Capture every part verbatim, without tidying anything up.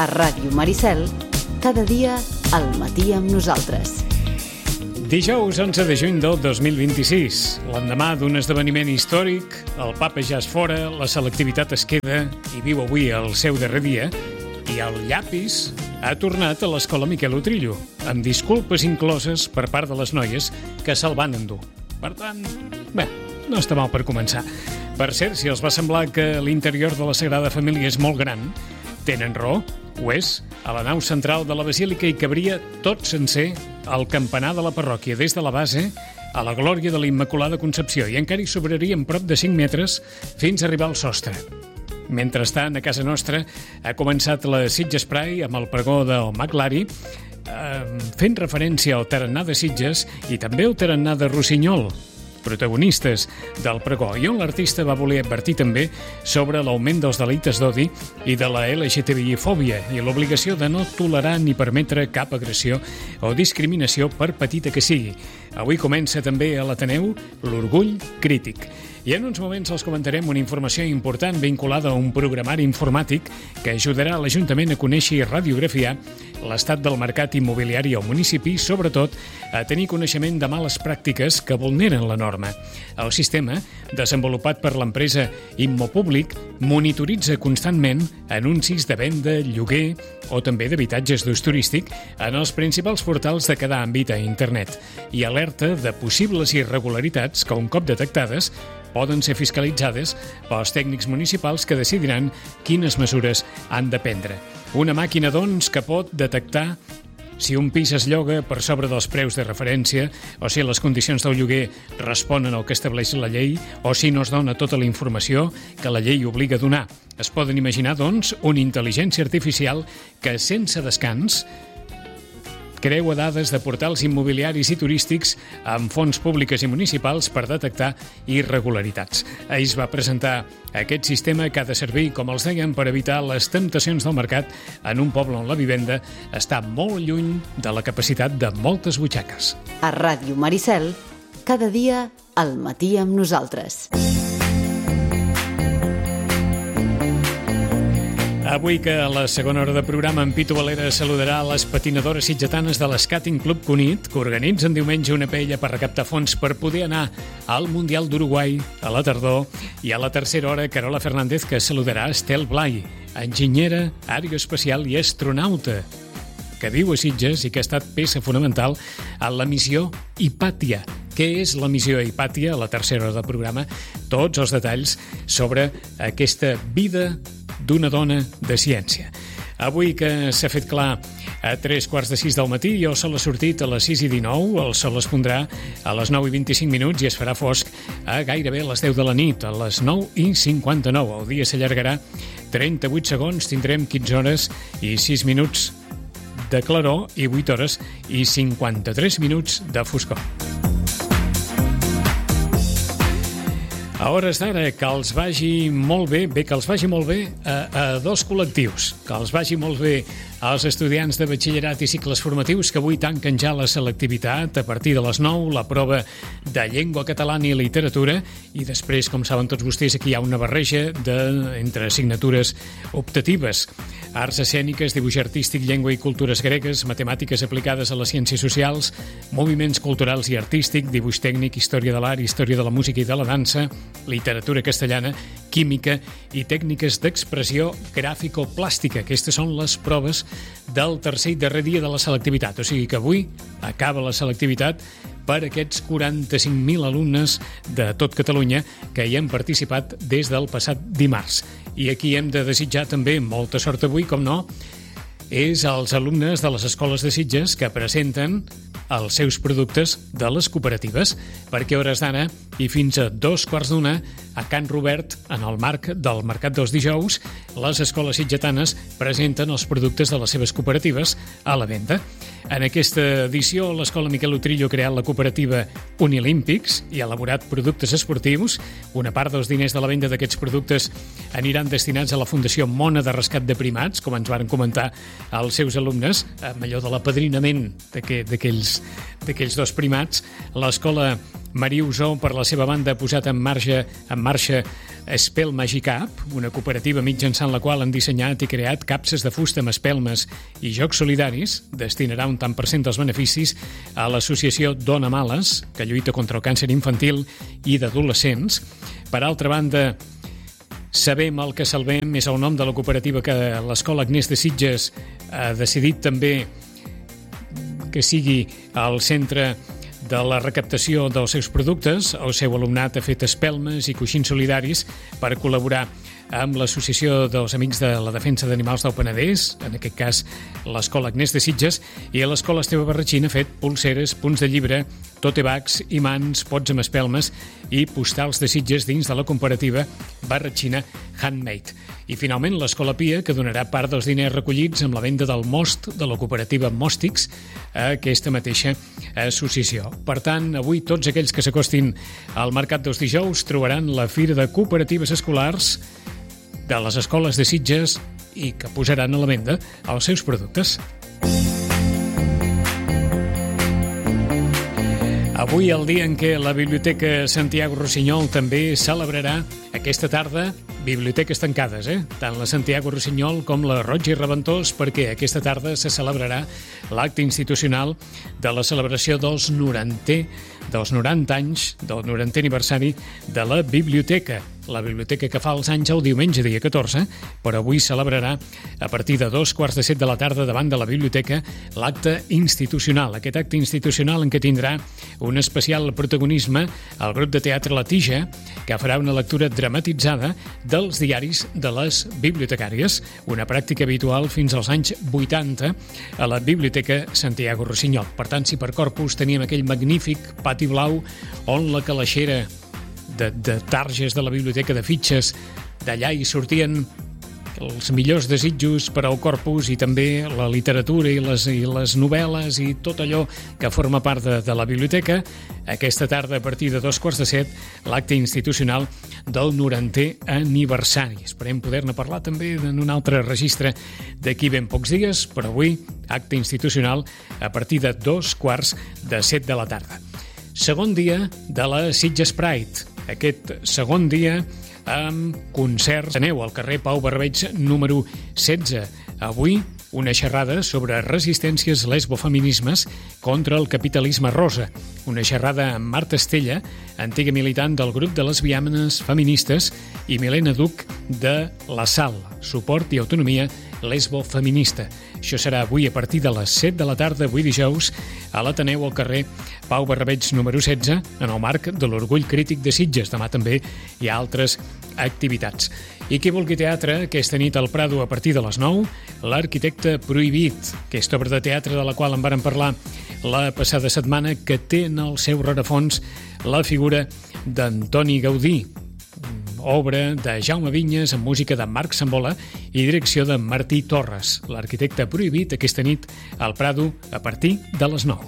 A Ràdio Maricel, cada dia al matí amb nosaltres. Dijous onze de juny del dos mil vint-i-sis, l'endemà d'un esdeveniment històric, el papa ja és fora, la selectivitat es queda i viu avui el seu darrer dia, i el llapis ha tornat a l'escola Miquel Utrillo, amb disculpes incloses per part de les noies que se'l van endur. Per tant, bé, no està mal per començar. Per cert, si els va semblar que l'interior de la Sagrada Família és molt gran, tenen raó, ho és. A la nau central de la Basílica hi cabria tot sencer el campanar de la parròquia, des de la base a la glòria de la Immaculada Concepció, i encara hi sobrarien prop de cinc metres fins a arribar al sostre. Mentrestant, a casa nostra ha començat la Sitges Pride amb el pregó del Maglari, eh, fent referència al tarannà de Sitges i també al tarannà de Rossinyol, protagonistes del pregó, i on l'artista va voler advertir també sobre l'augment dels delictes d'odi i de la L G T B I-fòbia i l'obligació de no tolerar ni permetre cap agressió o discriminació per petita que sigui. Avui comença també a l'Ateneu l'Orgull Crític. I en uns moments els comentarem una informació important vinculada a un programari informàtic que ajudarà a l'Ajuntament a conèixer i radiografiar l'estat del mercat immobiliari al municipi, sobretot a tenir coneixement de males pràctiques que vulneren la norma. El sistema, desenvolupat per l'empresa Immopúblic, monitoritza constantment anuncis de venda, lloguer o també d'habitatges d'ús turístic en els principals portals de cada àmbit a internet i alerta de possibles irregularitats que, un cop detectades, poden ser fiscalitzades pels tècnics municipals que decidiran quines mesures han de prendre. Una màquina, doncs, que pot detectar si un pis es lloga per sobre dels preus de referència o si les condicions del lloguer responen al que estableix la llei o si no es dona tota la informació que la llei obliga a donar. Es poden imaginar, doncs, una intel·ligència artificial que, sense descans, creua dades de portals immobiliaris i turístics amb fonts públiques i municipals per detectar irregularitats. Ahir es va presentar aquest sistema que ha de servir, com els deien, per evitar les temptacions del mercat en un poble on la vivenda està molt lluny de la capacitat de moltes butxaques. A Ràdio Maricel, cada dia al matí amb nosaltres. Avui, que a la segona hora de programa en Pitu Valera saludarà les patinadores sitgetanes de l'Skating Club Cunit, que organitzen diumenge una paella per recaptar fons per poder anar al Mundial d'Uruguai a la tardor, i a la tercera hora Carola Fernández, que saludarà Estel Blai, enginyera aeroespacial i astronauta, que viu a Sitges i que ha estat peça fonamental en la missió Hipàtia. Què és la missió Hipàtia? A la tercera hora del programa, tots els detalls sobre aquesta vida d'una dona de ciència. Avui, que s'ha fet clar a tres quarts de sis del matí, i el sol ha sortit a les sis i dinou, el sol es pondrà a les nou i vint-i-cinc minuts i es farà fosc a gairebé a les deu de la nit, a les nou i cinquanta-nou. El dia s'allargarà trenta-vuit segons, tindrem quinze hores i sis minuts de claror i vuit hores i cinquanta-tres minuts de foscor. A hores d'ara, que els vagi molt bé, bé, que els vagi molt bé a, a dos col·lectius, que els vagi molt bé als estudiants de batxillerat i cicles formatius que avui tanquen ja la selectivitat a partir de les nou, la prova de llengua catalana i literatura, i després, com saben tots vostès, aquí hi ha una barreja de, entre assignatures optatives: arts escèniques, dibuix artístic, llengua i cultures gregues, matemàtiques aplicades a les ciències socials, moviments culturals i artístic, dibuix tècnic, història de l'art, història de la música i de la dansa, literatura castellana, química i tècniques d'expressió gràfico-plàstica. Aquestes són les proves del tercer i darrer dia de la selectivitat. O sigui que avui acaba la selectivitat per aquests quaranta-cinc mil alumnes de tot Catalunya que hi han participat des del passat dimarts. I aquí hem de desitjar també molta sort avui, com no, és als alumnes de les escoles de Sitges que presenten els seus productes de les cooperatives, perquè a hores d'ara i fins a dos quarts d'una, a Can Robert, en el marc del Mercat dels Dijous, les escoles sitgetanes presenten els productes de les seves cooperatives a la venda. En aquesta edició, l'Escola Miquel Utrillo ha creat la cooperativa Unilímpics i ha elaborat productes esportius. Una part dels diners de la venda d'aquests productes aniran destinats a la Fundació Mona de Rescat de Primats, com ens van comentar els seus alumnes, amb allò de l'apadrinament d'aquells d'aquells dos primats. L'escola Maria Usó, per la seva banda, ha posat en marxa, en marxa Espel Magic App, una cooperativa mitjançant la qual han dissenyat i creat capses de fusta amb espelmes i jocs solidaris. Destinarà un tant per cent dels beneficis a l'associació Dona Males, que lluita contra el càncer infantil i d'adolescents. Per altra banda, Sabem el que salvem és el nom de la cooperativa que l'Escola Agnès de Sitges ha decidit també que sigui el centre de la recaptació dels seus productes. El seu alumnat ha fet espelmes i coixins solidaris per col·laborar amb l'Associació dels Amics de la Defensa d'Animals del Penedès, en aquest cas l'Escola Agnès de Sitges, i a l'Escola Esteve Barratxín ha fet pulseres, punts de llibre, tote bags, imants, pots amb espelmes i postals de Sitges dins de la comparativa Barratxina Handmade. I finalment l'Escola Pia, que donarà part dels diners recollits amb la venda del most de la cooperativa Mòstics a aquesta mateixa associació. Per tant, avui tots aquells que s'acostin al Mercat dels Dijous trobaran la Fira de Cooperatives Escolars de les escoles de Sitges i que posaran a la venda els seus productes. Avui, el dia en què la Biblioteca Santiago Rossinyol també celebrarà aquesta tarda biblioteques tancades, eh? Tant la Santiago Rossinyol com la Roig i Reventós, perquè aquesta tarda se celebrarà l'acte institucional de la celebració dels noranta, dels noranta anys, del norantè aniversari de la biblioteca. La biblioteca que fa els anys el diumenge, dia catorze, però avui celebrarà a partir de dos quarts de set de la tarda davant de la biblioteca l'acte institucional. Aquest acte institucional en què tindrà un especial protagonisme el grup de teatre La Tija, que farà una lectura dramatitzada dels diaris de les bibliotecàries, una pràctica habitual fins als anys vuitanta a la Biblioteca Santiago Rossinyol. Per tant, si per Corpus teníem aquell magnífic pati blau on la calaixera de, de targes de la biblioteca de fitxes, d'allà hi sortien els millors desitjos per al Corpus i també la literatura i les, i les novel·les i tot allò que forma part de, de la biblioteca. Aquesta tarda, a partir de dos quarts de set, l'acte institucional del norantè aniversari. Esperem poder-ne parlar també en un altre registre d'aquí ben pocs dies, però avui, acte institucional a partir de dos quarts de set de la tarda. Segon dia de la Sitges Pride. Aquest segon dia amb concerts. Aneu al carrer Pau Barberig número setze. Avui una xerrada sobre resistències lesbofeminismes contra el capitalisme rosa. Una xerrada amb Marta Estella, antiga militant del grup de lesbianes feministes, i Milena Duc de La Sal, suport i autonomia lesbofeminista. Això serà avui a partir de les set de la tarda, avui dijous, a l'Ateneu al carrer Pau Barberig número setze, en el marc de l'Orgull Crític de Sitges. Demà també hi ha altres activitats. I qui vulgui teatre, aquesta nit al Prado a partir de les nou, l'Arquitecte Prohibit, aquesta obra de teatre de la qual en vàrem parlar la passada setmana, que té en el seu rerefons la figura d'Antoni Gaudí, obra de Jaume Vinyes amb música de Marc Sambola i direcció de Martí Torres. L'Arquitecte Prohibit aquesta nit al Prado a partir de les nou.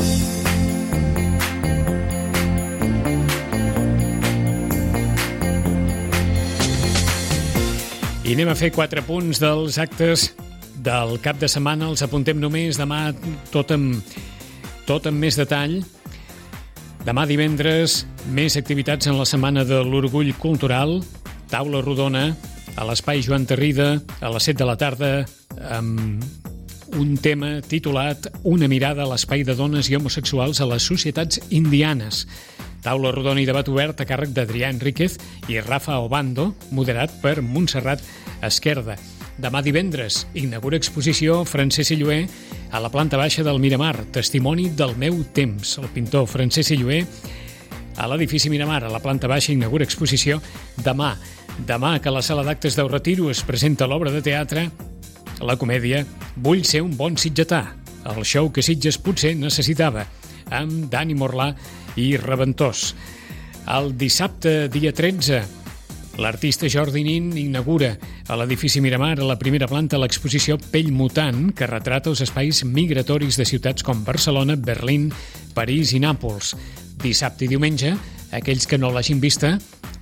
I anem a fer quatre punts dels actes del cap de setmana. Els apuntem només demà tot amb, tot amb més detall. Demà divendres, més activitats en la Setmana de l'Orgull Cultural, taula rodona a l'Espai Joan Tarrida a les set de la tarda amb un tema titulat Una mirada a l'espai de dones i homosexuals a les societats indianes. Taula rodona i debat obert a càrrec d'Adrià Enríquez i Rafa Obando, moderat per Montserrat Esquerda. Demà divendres, inaugura exposició Francesc Illué a la planta baixa del Miramar, testimoni del meu temps. El pintor Francesc Illué a l'edifici Miramar, a la planta baixa, inaugura exposició demà. Demà, que a la sala d'actes del Retiro es presenta l'obra de teatre, la comèdia Vull ser un bon sitgetà, el show que Sitges potser necessitava, amb Dani Morlà i Reventós. El dissabte, dia tretze, l'artista Jordi Nin inaugura a l'edifici Miramar, a la primera planta, l'exposició Pell Mutant, que retrata els espais migratoris de ciutats com Barcelona, Berlín, París i Nàpols. Dissabte i diumenge, aquells que no l'hagin vista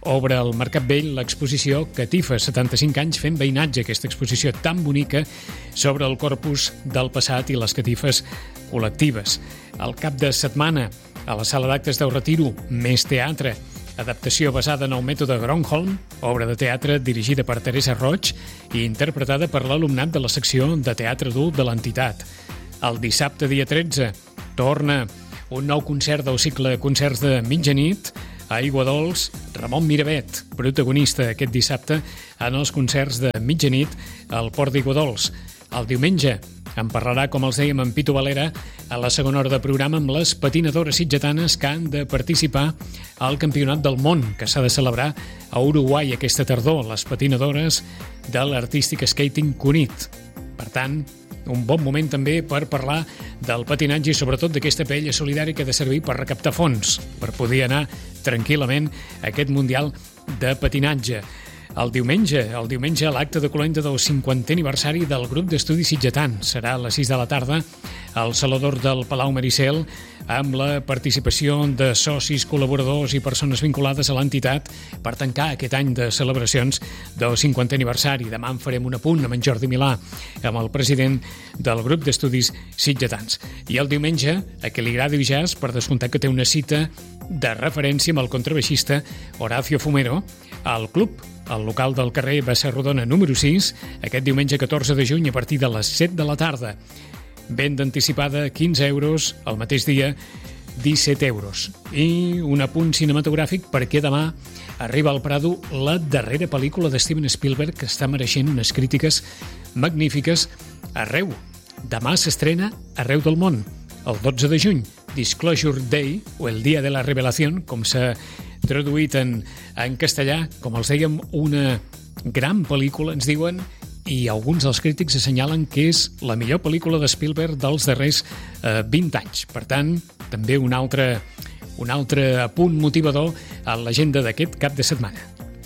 obre al Mercat Vell l'exposició Catifa, setanta-cinc anys fent veïnatge, aquesta exposició tan bonica sobre el corpus del passat i les catifes col·lectives. Al cap de setmana, a la sala d'actes del Retiro, més teatre, adaptació basada en el mètode Gronholm, obra de teatre dirigida per Teresa Roig i interpretada per l'alumnat de la secció de teatre adult de l'entitat. El dissabte, dia tretze, torna un nou concert del cicle Concerts de Mitjanit, a Aiguadols, Ramon Miravet, protagonista aquest dissabte en els concerts de mitjanit al Port d'Aiguadols. El diumenge en parlarà, com els dèiem, en Pitu Valera a la segona hora de programa amb les patinadores sitgetanes que han de participar al Campionat del Món, que s'ha de celebrar a Uruguai aquesta tardor, les patinadores de l'Artistic Skating Cunit. Per tant, un bon moment també per parlar del patinatge i sobretot d'aquesta paella solidària que ha de servir per recaptar fons, per poder anar tranquil·lament a aquest Mundial de Patinatge. El diumenge, el diumenge a l'acte de cloenda del cinquantè aniversari del grup d'estudis sitgetan. Serà a les sis de la tarda al Saló d'Or del Palau Maricel amb la participació de socis, col·laboradors i persones vinculades a l'entitat per tancar aquest any de celebracions del cinquantè aniversari. Demà en farem un apunt amb en Jordi Milà, amb el president del grup d'estudis sitgetans. I el diumenge, a qui li agradi el jazz, per descomptat que té una cita de referència amb el contrabaixista Horacio Fumero al club, al local del carrer Bassa Rodona número sis, aquest diumenge catorze de juny a partir de les set de la tarda. Venda anticipada quinze euros, el mateix dia disset euros. I un apunt cinematogràfic perquè demà arriba al Prado la darrera pel·lícula de Steven Spielberg que està mereixent unes crítiques magnífiques arreu. Demà s'estrena arreu del món, el dotze de juny, Disclosure Day, o el Dia de la Revelación, com s'ha traduït en, en castellà, com els dèiem, una gran pel·lícula, ens diuen, i alguns dels crítics assenyalen que és la millor pel·lícula de Spielberg dels darrers eh, vint anys. Per tant, també un altre, un altre punt motivador a l'agenda d'aquest cap de setmana.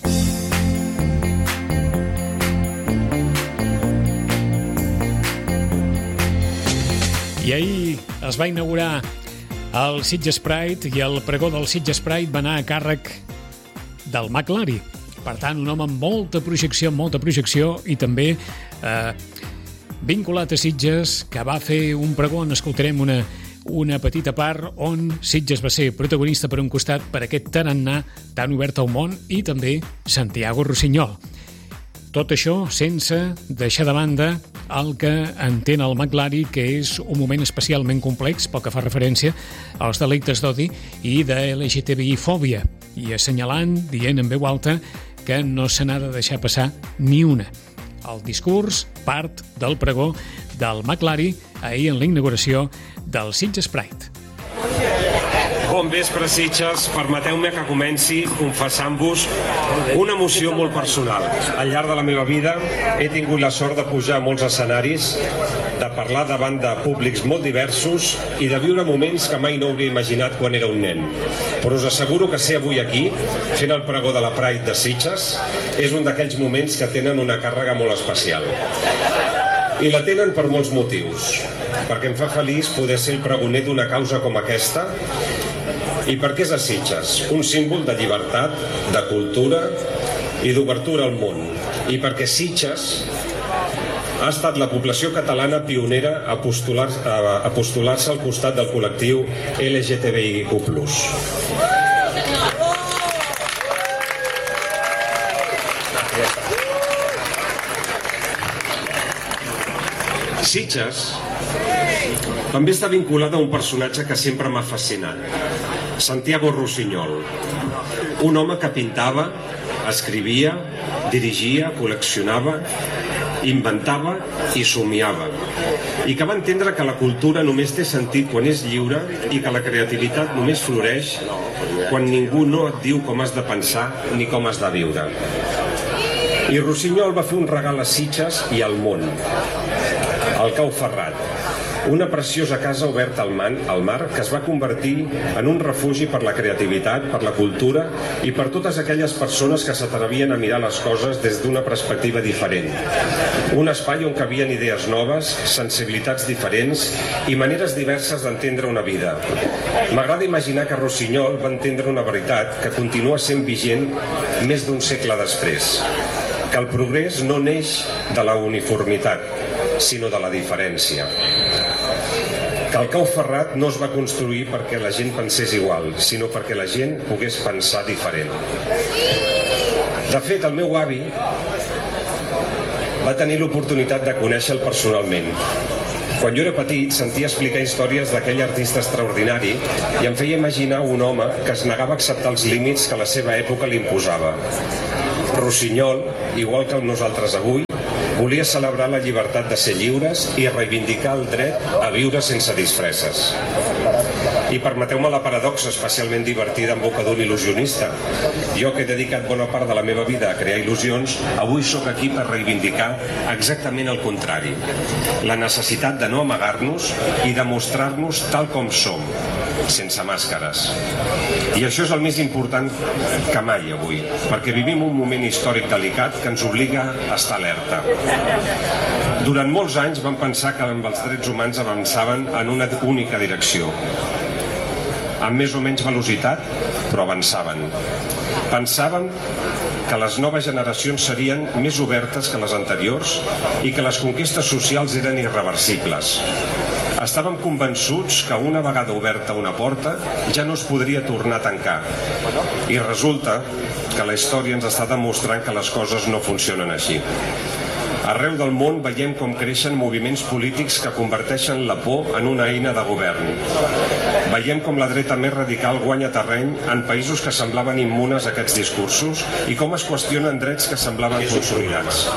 I ahir es va inaugurar el Sitges Pride i el pregó del Sitges Pride va anar a càrrec del McLary. Per tant, un home amb molta projecció, molta projecció i també eh, vinculat a Sitges, que va fer un pregó on escoltarem una, una petita part on Sitges va ser protagonista per un costat per aquest tarannà tan obert al món i també Santiago Rossinyol. Tot això sense deixar de banda el que entén el McLary, que és un moment especialment complex pel que fa referència als delictes d'odi i de L G T B I-fòbia, i assenyalant, dient en veu alta, que no se n'ha de deixar passar ni una. El discurs, part del pregó del McLary ahir en la inauguració del Sitges Pride. Bon vespre, Sitges. Permeteu-me que comenci confessant-vos una emoció molt personal. Al llarg de la meva vida he tingut la sort de pujar a molts escenaris, de parlar davant de públics molt diversos i de viure moments que mai no hauria imaginat quan era un nen. Però us asseguro que ser avui aquí, fent el pregó de la Pride de Sitges, és un d'aquells moments que tenen una càrrega molt especial. I la tenen per molts motius. Perquè em fa feliç poder ser el pregoner d'una causa com aquesta i perquè és a Sitges, un símbol de llibertat, de cultura i d'obertura al món. I perquè Sitges ha estat la població catalana pionera a postular-se a postular-se al costat del col·lectiu L G T B I Q plus. Sitges també està vinculada a un personatge que sempre m'ha fascinat, Santiago Rossinyol, un home que pintava, escrivia, dirigia, col·leccionava, inventava i somiava, i que va entendre que la cultura només té sentit quan és lliure i que la creativitat només floreix quan ningú no et diu com has de pensar ni com has de viure. I Rossinyol va fer un regal a Sitges i al món, el Cau Ferrat, Una preciosa casa oberta al, man, al mar que es va convertir en un refugi per la creativitat, per la cultura i per totes aquelles persones que s'atrevien a mirar les coses des d'una perspectiva diferent. Un espai on cabien idees noves, sensibilitats diferents i maneres diverses d'entendre una vida. M'agrada imaginar que Rossinyol va entendre una veritat que continua sent vigent més d'un segle després, que el progrés no neix de la uniformitat, sinó de la diferència. Que el Cau Ferrat no es va construir perquè la gent pensés igual, sinó perquè la gent pogués pensar diferent. De fet, el meu avi va tenir l'oportunitat de conèixer-lo personalment. Quan jo era petit, sentia explicar històries d'aquell artista extraordinari i em feia imaginar un home que es negava a acceptar els límits que la seva època li imposava. Rossinyol, igual que nosaltres avui, volia celebrar la llibertat de ser lliures i reivindicar el dret a viure sense disfresses. I permeteu-me la paradoxa especialment divertida en boca d'un il·lusionista. Jo, que he dedicat bona part de la meva vida a crear il·lusions, avui sóc aquí per reivindicar exactament el contrari. La necessitat de no amagar-nos i de mostrar-nos tal com som, sense màscares. I això és el més important que mai avui, perquè vivim un moment històric delicat que ens obliga a estar alerta. Durant molts anys vam pensar que amb els drets humans avançaven en una única direcció, amb més o menys velocitat, però avançaven. Pensàvem que les noves generacions serien més obertes que les anteriors i que les conquestes socials eren irreversibles. Estàvem convençuts que una vegada oberta una porta ja no es podria tornar a tancar. I resulta que la història ens està demostrant que les coses no funcionen així. Arreu del món veiem com creixen moviments polítics que converteixen la por en una eina de govern. Veiem com la dreta més radical guanya terreny en països que semblaven immunes a aquests discursos i com es qüestionen drets que semblaven consolidats.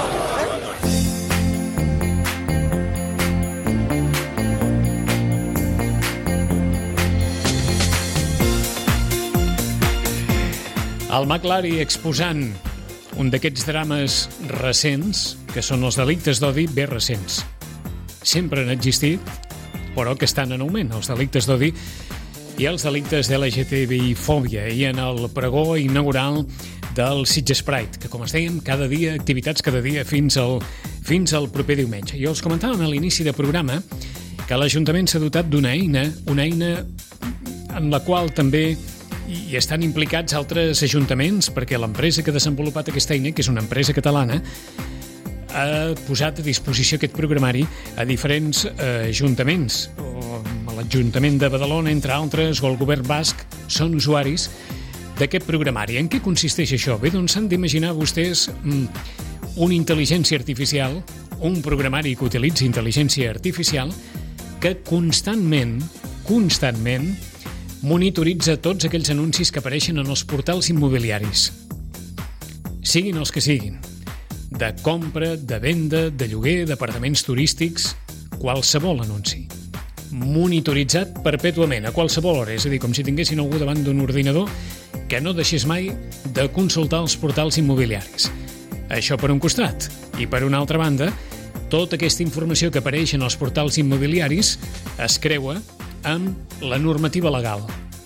El McLary exposant un d'aquests drames recents, que són els delictes d'odi bé recents. Sempre han existit, però que estan en augment, els delictes d'odi i els delictes de L G T B I-fòbia, i en el pregó inaugural del Sitges Pride, que, com es dèiem, cada dia, activitats cada dia fins al, fins al proper diumenge. I els comentàvem a l'inici del programa que l'Ajuntament s'ha dotat d'una eina, una eina en la qual també i estan implicats altres ajuntaments, perquè l'empresa que ha desenvolupat aquesta eina, que és una empresa catalana, ha posat a disposició aquest programari a diferents eh, ajuntaments. O l'Ajuntament de Badalona, entre altres, o el govern basc, són usuaris d'aquest programari. En què consisteix això? Bé, doncs s'han d'imaginar vostès mm, una intel·ligència artificial, un programari que utilitza intel·ligència artificial que constantment, constantment, monitoritza tots aquells anuncis que apareixen en els portals immobiliaris. Siguin els que siguin. De compra, de venda, de lloguer, d'apartaments turístics, qualsevol anunci. Monitoritzat perpètuament, a qualsevol hora. És a dir, com si tinguessin algú davant d'un ordinador que no deixés mai de consultar els portals immobiliaris. Això per un costat. I per una altra banda, tota aquesta informació que apareix en els portals immobiliaris es creua amb la normativa legal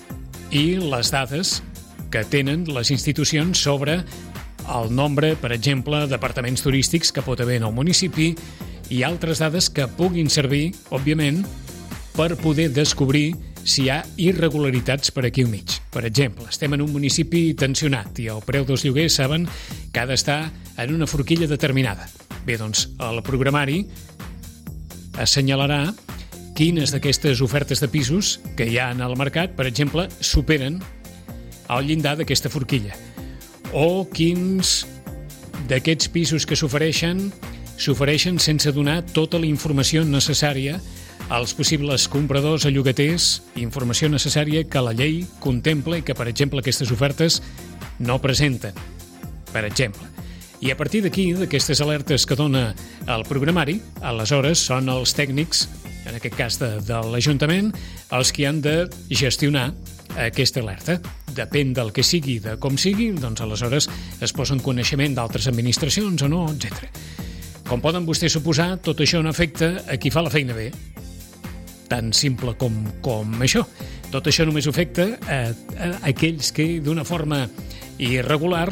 i les dades que tenen les institucions sobre el nombre, per exemple, d'apartaments turístics que pot haver en el municipi i altres dades que puguin servir, òbviament, per poder descobrir si hi ha irregularitats per aquí al mig. Per exemple, estem en un municipi tensionat i el preu dels lloguers saben que ha d'estar en una forquilla determinada. Bé, doncs, el programari assenyalarà quines d'aquestes ofertes de pisos que hi ha en el mercat, per exemple, superen el llindar d'aquesta forquilla. O quins d'aquests pisos que s'ofereixen s'ofereixen sense donar tota la informació necessària als possibles compradors o llogaters, informació necessària que la llei contempla i que, per exemple, aquestes ofertes no presenten, per exemple. I a partir d'aquí, d'aquestes alertes que dona el programari, aleshores són els tècnics, en aquest cas de, de l'Ajuntament, els que han de gestionar aquesta alerta. Depèn del que sigui, de com sigui, doncs aleshores es posa en coneixement d'altres administracions o no, etcètera. Com poden vostès suposar, tot això no afecta a qui fa la feina bé. tan simple com, com això. Tot això només afecta a, a aquells que d'una forma irregular,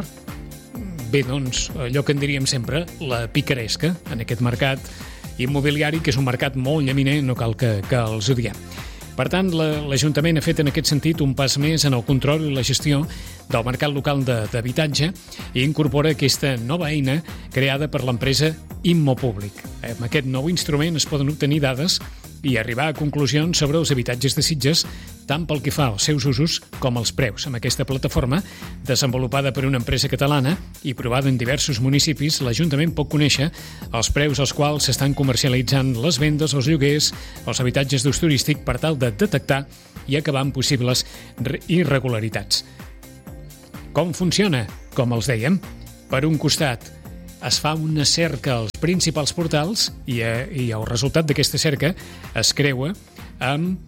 bé, doncs, allò que en diríem sempre, la picaresca en aquest mercat immobiliari, que és un mercat molt llaminer, no cal que, que els ho diguem. Per tant, l'Ajuntament ha fet en aquest sentit un pas més en el control i la gestió del mercat local d'habitatge i incorpora aquesta nova eina creada per l'empresa Immopúblic. Amb aquest nou instrument es poden obtenir dades i arribar a conclusions sobre els habitatges de Sitges, tant pel que fa als seus usos com als preus. Amb aquesta plataforma, desenvolupada per una empresa catalana i provada en diversos municipis, l'Ajuntament pot conèixer els preus als quals s'estan comercialitzant les vendes, els lloguers, els habitatges d'ús turístic, per tal de detectar i acabar amb possibles irregularitats. Com funciona? Com els dèiem, per un costat, es fa una cerca als principals portals i, eh, i el resultat d'aquesta cerca es creua amb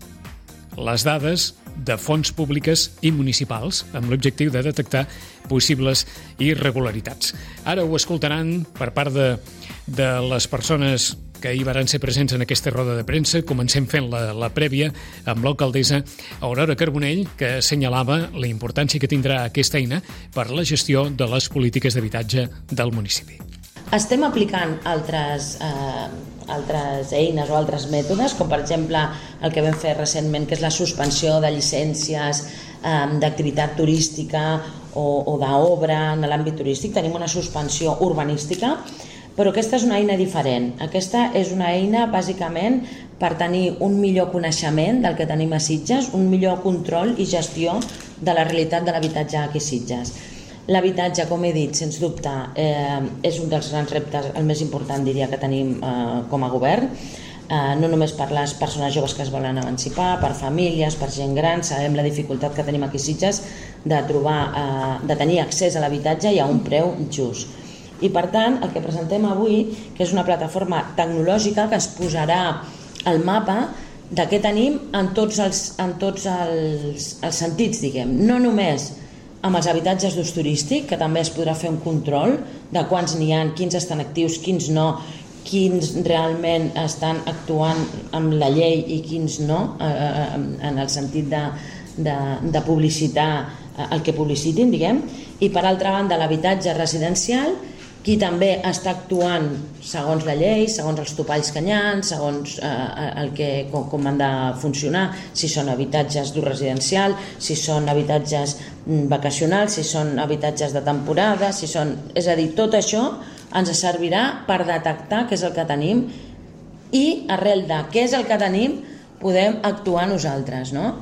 les dades de fonts públiques i municipals amb l'objectiu de detectar possibles irregularitats. Ara ho escoltaran per part de, de les persones que hi van ser presents en aquesta roda de premsa. Comencem fent la, la prèvia amb l'alcaldessa Aurora Carbonell, que assenyalava la importància que tindrà aquesta eina per la gestió de les polítiques d'habitatge del municipi. Estem aplicant altres, eh, altres eines o altres mètodes, com per exemple el que vam fer recentment, que és la suspensió de llicències eh, d'activitat turística o, o d'obra en l'àmbit turístic. Tenim una suspensió urbanística, però aquesta és una eina diferent. Aquesta és una eina bàsicament per tenir un millor coneixement del que tenim a Sitges, un millor control i gestió de la realitat de l'habitatge aquí a Sitges. L'habitatge, com he dit, sens dubte, eh, és un dels grans reptes, el més important, diria, que tenim eh, com a govern, eh, no només per les persones joves que es volen emancipar, per famílies, per gent gran. Sabem la dificultat que tenim aquí a Sitges de, trobar, eh, de tenir accés a l'habitatge i a un preu just. I per tant, el que presentem avui, que és una plataforma tecnològica que es posarà al mapa de què tenim en tots els, en tots els, els sentits, diguem. No només amb els habitatges d'ús turístic, que també es podrà fer un control de quants n'hi ha, quins estan actius, quins no, quins realment estan actuant amb la llei i quins no, eh, en el sentit de, de, de publicitar el que publicitin, diguem. I per altra banda, l'habitatge residencial, qui també està actuant segons la llei, segons els topalls que hi ha, segons eh, el que, com, com han de funcionar, si són habitatges d'ús residencial, si són habitatges vacacionals, si són habitatges de temporada, si són... És a dir, tot això ens servirà per detectar què és el que tenim i arrel de què és el que tenim podem actuar nosaltres, no?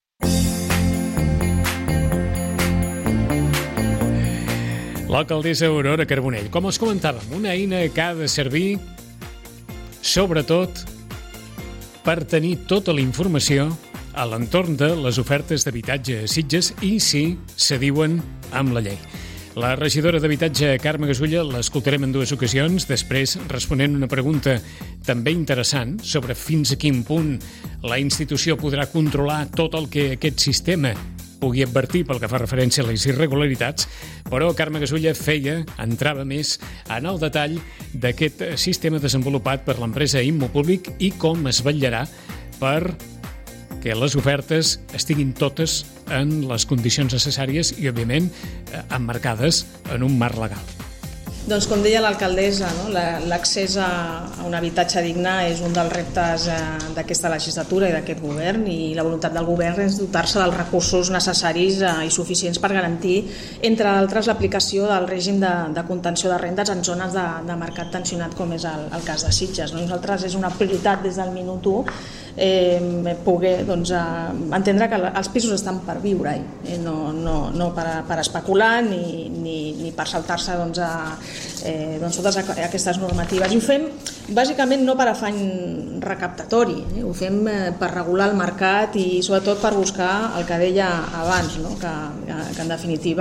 L'alcaldessa Aurora Carbonell. Com us comentàvem, una eina que ha de servir sobretot per tenir tota la informació a l'entorn de les ofertes d'habitatge a Sitges i si s'adiuen amb la llei. La regidora d'Habitatge, Carme Gasulla, l'escoltarem en dues ocasions, després responent una pregunta també interessant sobre fins a quin punt la institució podrà controlar tot el que aquest sistema pugui advertir pel que fa referència a les irregularitats, però Carme Gasulla feia, entrava més en el detall d'aquest sistema desenvolupat per l'empresa Immopúblic i com es vetllarà per que les ofertes estiguin totes en les condicions necessàries i, òbviament, emmarcades en un marc legal. Doncs com deia l'alcaldessa, no? l'accés a un habitatge digne és un dels reptes d'aquesta legislatura i d'aquest govern, i la voluntat del govern és dotar-se dels recursos necessaris i suficients per garantir, entre d'altres, l'aplicació del règim de, de contenció de rendes en zones de, de mercat tensionat, com és el, el cas de Sitges. No? Nosaltres és una prioritat des del minut u eh, poder doncs, eh, entendre que els pisos estan per viure, eh? no, no, no per, per especular ni, ni, ni per saltar-se doncs, a Eh, doncs totes aquestes normatives, i ho fem bàsicament no per afany recaptatori, eh? ho fem eh, per regular el mercat i sobretot per buscar el que deia abans, no? que, que en definitiva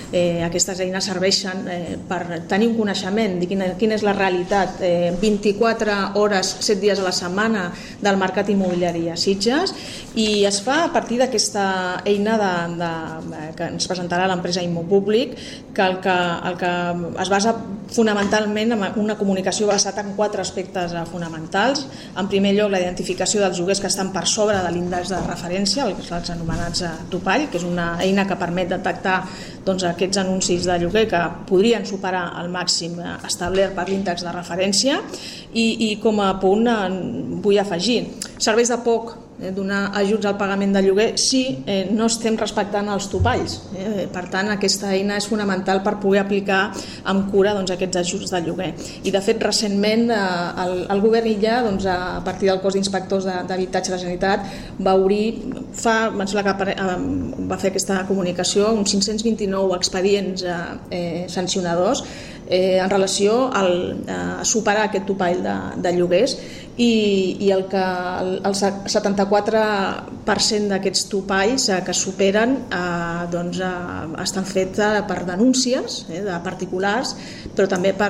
eh, aquestes eines serveixen eh, per tenir un coneixement de quina, quina és la realitat eh, vint-i-quatre hores, set dies a la setmana del mercat immobiliari a Sitges, i es fa a partir d'aquesta eina de, de, que ens presentarà l'empresa Immopúblic, que el, que el que es basa fonamentalment en una comunicació basada en quatre aspectes fonamentals. En primer lloc, la identificació dels lloguers que estan per sobre de l'índex de referència, els anomenats topall, que és una eina que permet detectar doncs, aquests anuncis de lloguer que podrien superar el màxim establert per l'índex de referència. I, i com a punt vull afegir, serveix de poc eh, donar ajuts al pagament de lloguer si eh, no estem respectant els topalls. Eh? Per tant, aquesta eina és fonamental per poder aplicar amb cura doncs, aquests ajuts de lloguer. I de fet, recentment eh, el, el govern Illa, doncs, a partir del cos d'inspectors d'habitatge de la Generalitat, va obrir, fa, em sembla que eh, va fer aquesta comunicació, uns cinc-cents vint-i-nou expedients eh, eh, sancionadors eh, en relació al, a superar aquest topall de, de lloguers, i, i el, que, el, el setanta-quatre per cent d'aquests topalls eh, que superen eh, doncs, eh, estan fets eh, per denúncies eh, de particulars, però també per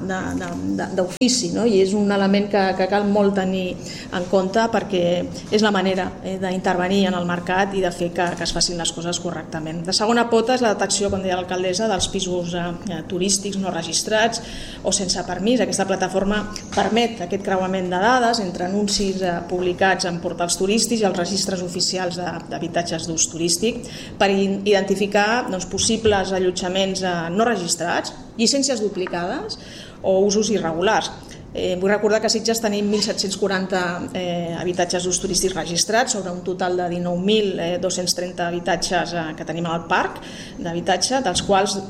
d'ofici, no? I és un element que, que cal molt tenir en compte perquè és la manera eh, d'intervenir en el mercat i de fer que, que es facin les coses correctament. La segona pota és la detecció, com deia l'alcaldessa, dels pisos eh, turístics no registrats o sense permís. Aquesta plataforma permet aquest creuament de dades entre anuncis eh, publicats en portals turístics i els registres oficials d'habitatges d'ús turístic per identificar doncs, possibles allotjaments eh, no registrats, llicències duplicades o usos irregulars. Eh, vull recordar que a Sitges tenim mil set-cents quaranta eh, habitatges d'ús turístic registrats sobre un total de dinou mil dos-cents trenta habitatges eh, que tenim al parc d'habitatge, dels quals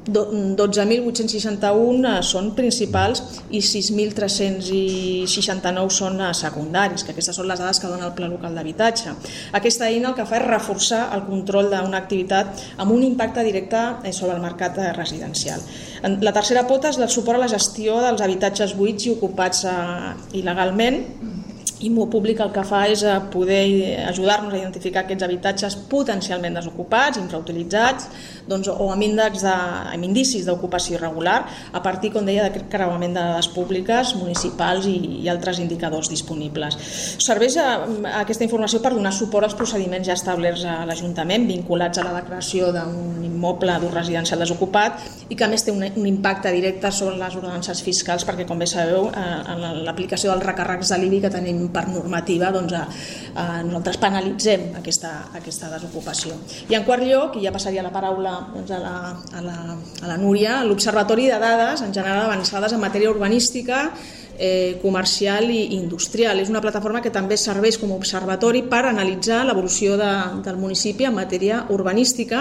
dotze mil vuit-cents seixanta-un són principals i sis mil tres-cents seixanta-nou són secundaris, que aquestes són les dades que dona el Pla Local d'Habitatge. Aquesta eina el que fa és reforçar el control d'una activitat amb un impacte directe sobre el mercat residencial. La tercera pota és el suport a la gestió dels habitatges buits i ocupats il·legalment. Immopúblic el que fa és poder ajudar-nos a identificar aquests habitatges potencialment desocupats, infrautilitzats, doncs, o amb, índex de, amb indicis d'ocupació irregular a partir, com deia, d'aquest creuament de dades públiques, municipals i, i altres indicadors disponibles. Serveix a, a aquesta informació per donar suport als procediments ja establerts a l'Ajuntament vinculats a la declaració d'un immoble d'ús residencial desocupat i que a més té un, un impacte directe sobre les ordenances fiscals perquè, com bé sabeu, en l'aplicació dels recàrrecs de l'I B I que tenim per normativa, doncs, a, a, nosaltres penalitzem aquesta, aquesta desocupació. I en quart lloc, i ja passaria la paraula doncs, a, la, a, la, a la Núria, l'Observatori de Dades en general avançades en matèria urbanística, eh, comercial i industrial. És una plataforma que també serveix com a observatori per analitzar l'evolució de, del municipi en matèria urbanística,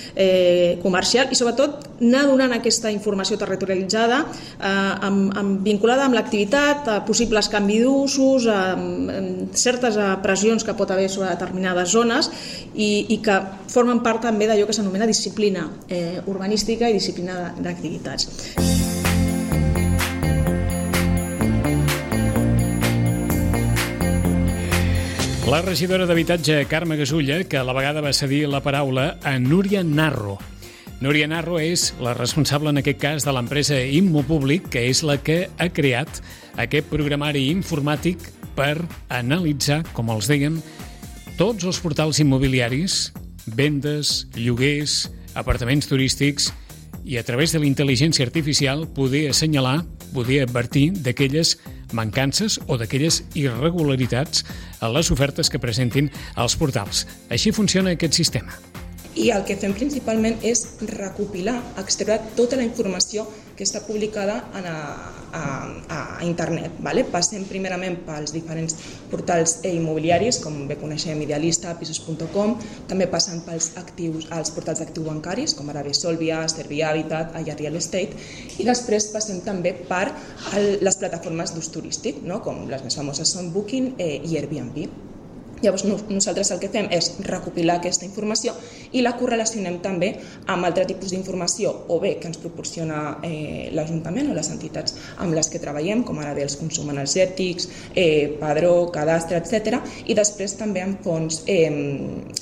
eh, comercial i sobretot anar donant aquesta informació territorialitzada eh, amb, amb, vinculada amb l'activitat, a possibles canvis d'usos, amb, amb certes pressions que pot haver sobre determinades zones i, i que formen part també d'allò que s'anomena disciplina eh, urbanística i disciplina d'activitats. La regidora d'Habitatge, Carme Gasulla, que a la vegada va cedir la paraula a Núria Narro. Núria Narro és la responsable, en aquest cas, de l'empresa Immopúblic, que és la que ha creat aquest programari informàtic per analitzar, com els dèiem, tots els portals immobiliaris, vendes, lloguers, apartaments turístics, i a través de la intel·ligència artificial poder assenyalar, poder advertir d'aquelles mancances o d'aquelles irregularitats a les ofertes que presentin els portals. Així funciona aquest sistema. I el que fem principalment és recopilar, extreure tota la informació que està publicada a, a, a internet. Vale? Passem primerament pels diferents portals immobiliaris, com bé coneixem Idealista, pisos punt com, també passen pels actius, els portals d'actius bancaris, com ara bé Solvia, Servihabitat, Aya Real Estate, i després passem també per el, les plataformes d'ús turístic, no? Com les més famoses són Booking eh, i Airbnb. Llavors nosaltres el que fem és recopilar aquesta informació i la correlacionem també amb altre tipus d'informació o bé que ens proporciona eh, l'Ajuntament o les entitats amb les que treballem, com ara bé els consums energètics, eh, padró, cadastre, etcètera, i després també amb fonts eh,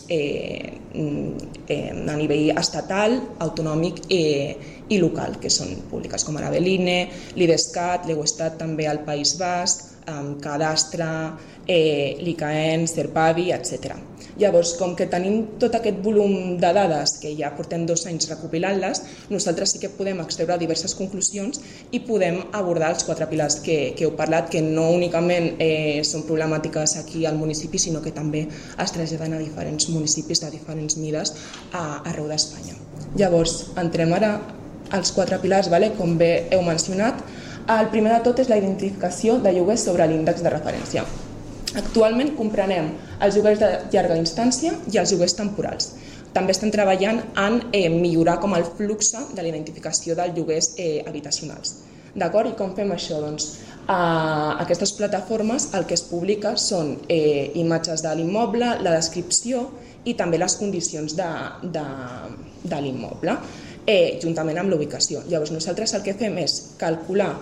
eh, eh, a nivell estatal, autonòmic eh, i local, que són públiques com ara l'I N E, l'Idescat, l'Euestat també al País Basc, eh, Cadastre, eh, l'I C A E N, Cerpavi, etcètera. Llavors, com que tenim tot aquest volum de dades, que ja portem dos anys recopilant-les, nosaltres sí que podem extreure diverses conclusions i podem abordar els quatre pilars que, que heu parlat, que no únicament eh, són problemàtiques aquí al municipi, sinó que també es traslladen a diferents municipis de diferents mides a, arreu d'Espanya. Llavors, entrem ara als quatre pilars, vale? Com bé heu mencionat. El primer de tot és la identificació de lloguers sobre l'índex de referència. Actualment comprenem els lloguers de llarga instància i els lloguers temporals. També estem treballant en eh, millorar com el flux de la identificació dels lloguers eh, habitacionals. D'acord? I com fem això? Doncs, a aquestes plataformes el que es publica són eh, imatges de l'immoble, la descripció i també les condicions de, de, de l'immoble, eh, juntament amb la ubicació. Llavors nosaltres el que fem és calcular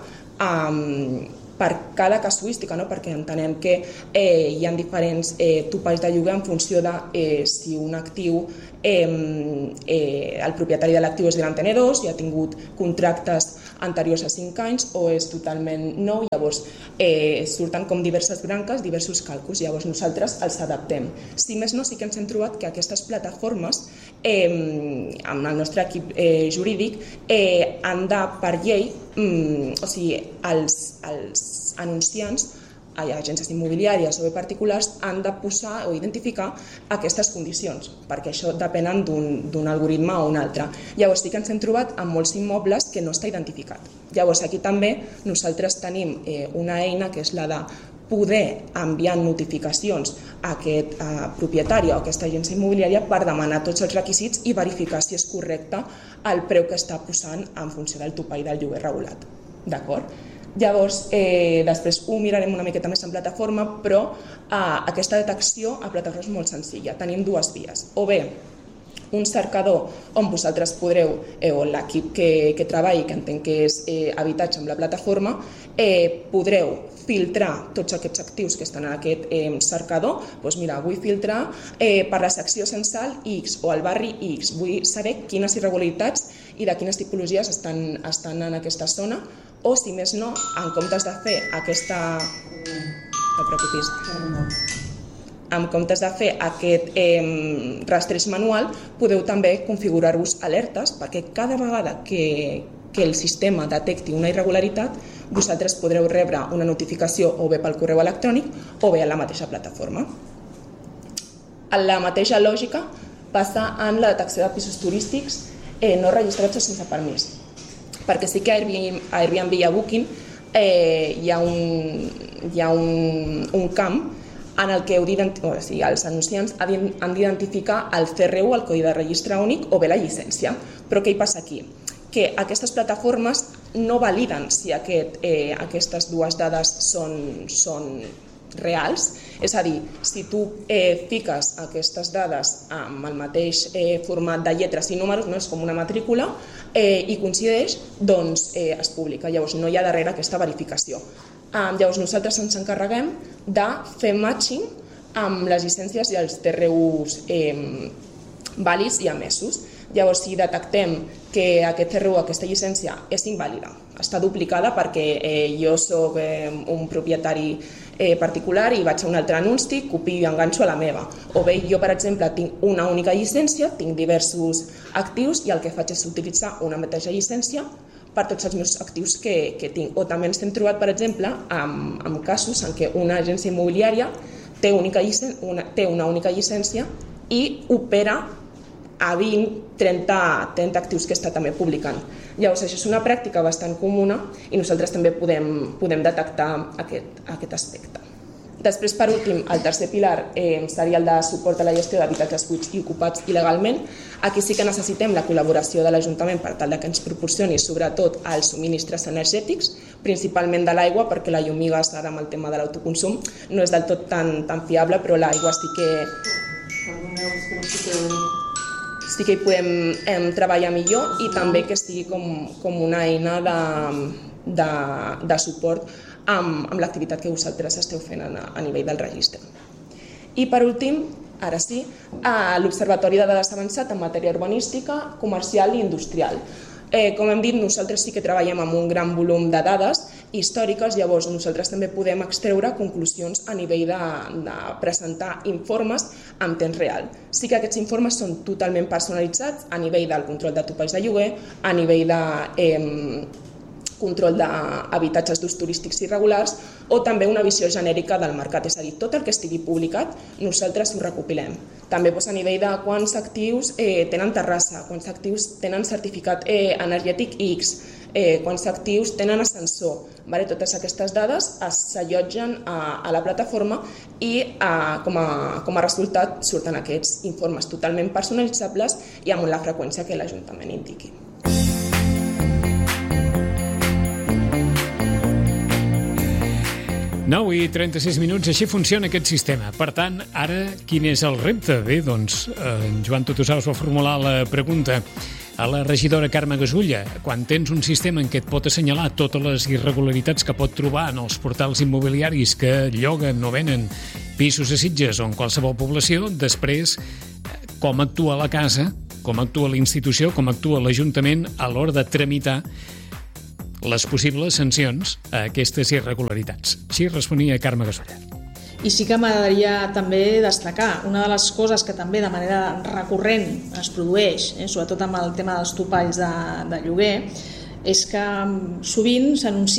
eh, per cada casuística, no? Perquè entenem que eh, hi ha diferents eh, topalls de lloguer en funció de eh, si un actiu, eh, eh, el propietari de l'actiu és gran tenedor, si ha tingut contractes anteriors a cinc anys o és totalment nou, llavors eh, surten com diverses branques, diversos càlculs, llavors nosaltres els adaptem. Si més no, sí que ens hem trobat que aquestes plataformes, eh, amb el nostre equip eh, jurídic, eh, han de, per llei, mm, o sigui, els, els anunciants, agències immobiliàries o bé particulars, han de posar o identificar aquestes condicions, perquè això depenen d'un algoritme o un altre. Llavors sí que ens hem trobat amb molts immobles que no està identificat. Llavors aquí també nosaltres tenim eh, una eina que és la de poder enviar notificacions a aquest eh, propietari o a aquesta agència immobiliària per demanar tots els requisits i verificar si és correcte el preu que està posant en funció del topall del lloguer regulat. D'acord? Llavors, eh, després ho mirarem una miqueta més en plataforma, però eh, aquesta detecció a plataforma és molt senzilla. Tenim dues vies. O bé, un cercador on vosaltres podreu, eh, o l'equip que, que treballi, que entenc que és eh, habitatge amb la plataforma, eh, podreu filtrar tots aquests actius que estan en aquest eh, cercador. Doncs mira, vull filtrar eh, per la secció censal X o el barri X. Vull saber quines irregularitats i de quines tipologies estan, estan en aquesta zona, o si més no, en comptes de fer aquesta... No preocupis. En comptes de fer aquest eh, rastreig manual, podeu també configurar-vos alertes perquè cada vegada que, que el sistema detecti una irregularitat, vosaltres podreu rebre una notificació o bé pel correu electrònic o bé a la mateixa plataforma. La mateixa lògica passa en la detecció de pisos turístics eh, no registrats o sense permís. Perquè sí que a Airbnb i a Booking eh, hi ha, un, hi ha un, un camp en el que heu o sigui, els anunciants han d'identificar el C R U, el codi de registre únic, o bé la llicència. Però què hi passa aquí? Que aquestes plataformes no validen si aquest, eh, aquestes dues dades són, són reals, és a dir, si tu eh, fiques aquestes dades amb el mateix eh, format de lletres i números, no és com una matrícula, eh, i coincideix, doncs eh, es publica. Llavors no hi ha darrere aquesta verificació. Eh, llavors nosaltres ens encarreguem de fer matching amb les llicències i els T R Us eh, vàlids i emesos. Llavors, si detectem que aquest C R U, aquesta llicència, és invàlida, està duplicada perquè eh, jo soc eh, un propietari eh, particular i vaig a un altre anunci, copio i enganxo a la meva. O bé, jo, per exemple, tinc una única llicència, tinc diversos actius i el que faig és utilitzar una mateixa llicència per tots els meus actius que, que tinc. O també ens hem trobat, per exemple, amb, amb casos en què una agència immobiliària té, única llicència, una, té una única llicència i opera a vint, trenta, trenta actius que està també publicant. Llavors, això és una pràctica bastant comuna i nosaltres també podem, podem detectar aquest, aquest aspecte. Després, per últim, el tercer pilar eh, seria el de suport a la gestió d'habitatges buits i ocupats il·legalment. Aquí sí que necessitem la col·laboració de l'Ajuntament per tal que ens proporcioni sobretot els subministres energètics, principalment de l'aigua, perquè la llum i gas ara amb el tema de l'autoconsum no és del tot tan, tan fiable, però l'aigua sí que... sí que hi podem eh, treballar millor i també que estigui com, com una eina de, de, de suport amb, amb l'activitat que vosaltres esteu fent a, a nivell del registre. I per últim, ara sí, a l'Observatori de Dades Avançat en matèria urbanística, comercial i industrial. Eh, com hem dit, nosaltres sí que treballem amb un gran volum de dades històriques, llavors nosaltres també podem extreure conclusions a nivell de, de presentar informes en temps real. Sí que aquests informes són totalment personalitzats a nivell del control de topalls de lloguer, a nivell de eh, control d'habitatges d'ús turístics irregulars o també una visió genèrica del mercat, és a dir, tot el que estigui publicat nosaltres ho recopilem. També doncs, a nivell de quants actius eh, tenen terrassa, quants actius tenen certificat eh, energètic X, eh, quants actius tenen ascensor. Vale? Totes aquestes dades s'allotgen a, a la plataforma i a, com, a, com a resultat surten aquests informes totalment personalitzables i amb la freqüència que l'Ajuntament indiqui. nou i trenta-sis minuts, així funciona aquest sistema. Per tant, ara, quin és el repte? Bé, doncs, en Joan Tutusaus va formular la pregunta a la regidora Carme Gasulla. Quan tens un sistema en què et pot assenyalar totes les irregularitats que pot trobar en els portals immobiliaris que lloguen o venen pisos a Sitges o en qualsevol població, després, com actua la casa, com actua la institució, com actua l'Ajuntament a l'hora de tramitar les possibles sancions a aquestes irregularitats. Així responia Carme Gasulla. I sí que m'agradaria també destacar una de les coses que també de manera recurrent es produeix, eh, sobretot amb el tema dels topalls de, de lloguer, és que sovint s'anuncia